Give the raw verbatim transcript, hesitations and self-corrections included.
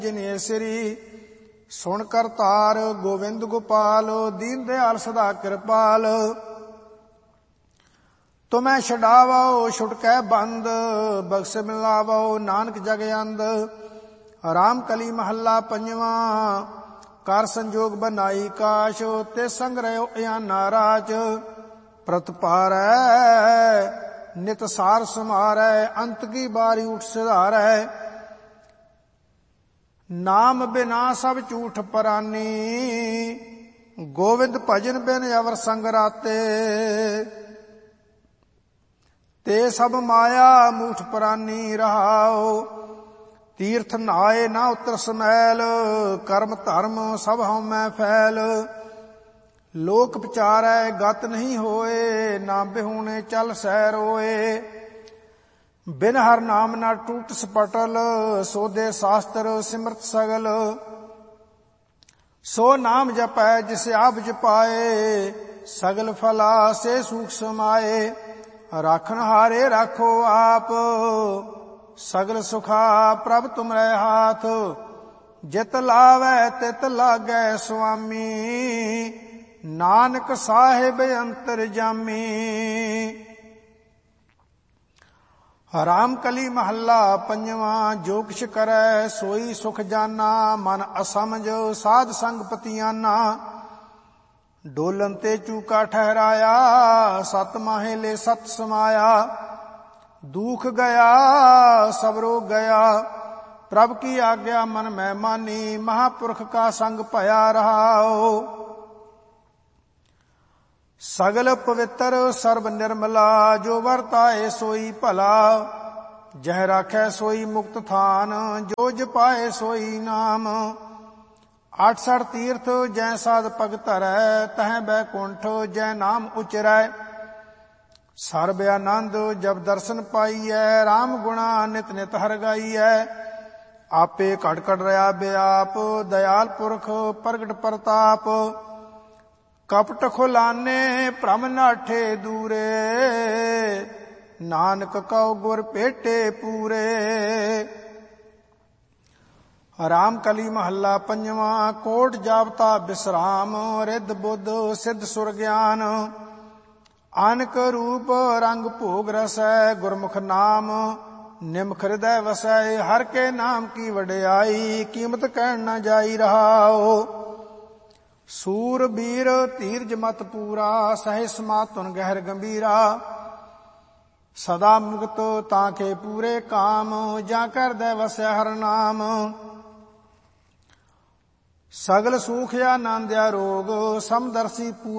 ਜਿਨੇ ਸ੍ਰੀ ਸੁਣ ਕਰਤਾਰ ਗੋਵਿੰਦ ਗੋਪਾਲ ਦੀਨ ਦਿਆਲ ਸਦਾ ਕਿਰਪਾਲ। ਤੁਮੈ ਛਡਾਵੋ ਛੁਟਕੈ ਬੰਦ ਬਖਸ਼ ਮਿਲਾਵੋ ਨਾਨਕ ਜਗ ਅੰਦ। ਰਾਮ ਕਲੀ ਮਹੱਲਾ ਪੰਜਵਾਂ। ਕਰ ਸੰਜੋਗ ਬਨਾਈ ਕਾਸ਼ ਤੇ ਸੰਗ ਰਹਿਓ ਇਆਨਾ ਰਾਜ। ਪ੍ਰਤਪਾਰੈ ਨਿਤ ਸਾਰ ਸਮਾਰੈ ਅੰਤ ਕੀ ਬਾਰੀ ਉਠ ਸਿਧਾਰੈ। ਨਾਮ ਬਿਨਾ ਸਭ ਝੂਠ ਪਰਾਨੀ ਗੋਵਿੰਦ ਭਜਨ ਬਿਨ ਅਵਰ ਸੰਗ ਰਾਤੇ। ਤੇ ਸਭ ਮਾਇਆ ਮੂਠ ਪਰਾਨੀ ਰਹਾਓ। ਤੀਰਥ ਨਹਾਏ ਨਾ ਉਤਰ ਸਮੈਲ ਕਰਮ ਧਰਮ ਸਭ ਹਉਮੈ ਫੈਲ। ਲੋਕ ਵਿਚਾਰੈ ਗਤ ਨਹੀਂ ਹੋਏ ਨਾ ਬਿਹੂਣੇ ਚੱਲ ਸਹਿ ਰੋਏ। ਬਿਨ ਹਰ ਨਾਮ ਨਾ ਟੂਟ ਸਪਟਲ ਸੋਦੇ ਸ਼ਾਸਤਰ ਸਿਮਰਤ ਸਗਲ। ਸੋ ਨਾਮ ਜਪੈ ਜਿਸ ਆਪ ਜਪਾਏ ਸਗਲ ਫਲਾ ਸੇ ਸੂਖ ਸਮਾਏ। ਰਾਖਣ ਹਾਰੇ ਰਾਖੋ ਆਪ ਸਗਲ ਸੁਖਾ ਪ੍ਰਭ ਤੁਮਰੇ ਹਾਥ। ਜਿਤ ਲਾਵੈ ਤਿਤ ਲਾਗੈ ਸੁਆਮੀ ਨਾਨਕ ਸਾਹਿਬ ਅੰਤਰ ਜਾਮੀ। ਰਾਮ ਕਲੀ ਮਹੱਲਾ ਪੰਜਵਾਂ। ਜੋ ਕਿਛ ਕਰੈ ਸੋਈ ਸੁਖ ਜਾਨਾ ਮਨ ਅਸਮਝ ਸਾਧ ਸੰਗ ਪਤੀਆਨਾ। ਡੋਲਨ ਤੇ ਚੂਕਾ ਠਹਿਰਾਇਆ ਸਤ ਮਾਹੇ ਸਤ ਸਮਾਇਆ। ਦੁਖ ਗਿਆ ਸਭ ਰੋਗ ਗਿਆ ਪ੍ਰਭ ਕੀ ਆਗਿਆ ਮਨ ਮੈਂ ਮਾਨੀ। ਮਹਾਪੁਰਖ ਕਾ ਸੰਗ ਭਇਆ ਰਹਾਓ। ਸਗਲ ਪਵਿੱਤਰ ਸਰਬ ਨਿਰਮਲਾ ਜੋ ਵਰਤਾਏ ਸੋਈ ਭਲਾ। ਜਹ ਰਾਖੈ ਸੋਈ ਮੁਕਤ ਥਾਨ ਜੋ ਜਪਾਏ ਸੋਈ ਨਾਮ। ਆਠ ਸਠ ਤੀਰਥ ਜੈ ਸਾਧ ਪਗ ਧਰੈ ਤਹ ਬੈਕੁੰਠ ਜੈ ਨਾਮ ਉਚਰੈ। ਸਰਬ ਆਨੰਦ ਜਬ ਦਰਸ਼ਨ ਪਾਈਐ ਰਾਮ ਗੁਣਾ ਨਿਤ ਨਿਤ ਹਰਿ ਗਾਈਐ। ਆਪੇ ਘਟ ਘਟ ਰਿਆ ਬਿਆਪ ਦਇਆਲ ਪੁਰਖ ਪ੍ਰਗਟ ਪ੍ਰਤਾਪ। ਕਪਟ ਖੁਲਾਨੇ ਭ੍ਰਮ ਨਾਠੇ ਦੂਰੇ ਨਾਨਕ ਕਉ ਗੁਰ ਭੇਟੇ ਪੂਰੇ। ਰਾਮ ਕਲੀ ਮਹੱਲਾ ਪੰਜਵਾਂ। ਕੋਟ ਜਾਪਤਾ ਬਿਸਰਾਮ ਰਿੱਧ ਬੁੱਧ ਸਿੱਧ ਸੁਰ ਗਿਆਨ। ਅਨਕ ਰੂਪ ਰੰਗ ਭੋਗ ਰਸੈ ਗੁਰਮੁਖ ਨਾਮ ਨਿਮਖ ਹਿਰਦੈ ਵਸੈ। ਹਰ ਕੇ ਨਾਮ ਕੀ ਵਡਿਆਈ ਕੀਮਤ ਕਹਿਣ ਨਾ ਜਾਈ ਰਹਾਓ। ਸੂਰ ਬੀਰ ਧੀਰਜ ਮਤ ਪੂਰਾ ਸਹਿ ਸਮਾਤੁਨ ਗਹਿਰ ਗੰਭੀਰਾ। ਸਦਾ ਮੁਕਤ ਤਾਂ ਕੇ ਪੂਰੇ ਕਾਮ ਜਾਂ ਕਰਦੈ ਵਸੈ ਹਰ ਨਾਮ। ਸਗਲ ਸੂਖ ਆਨੰਦ ਰੋਗ ਸਮਦਰਸੀ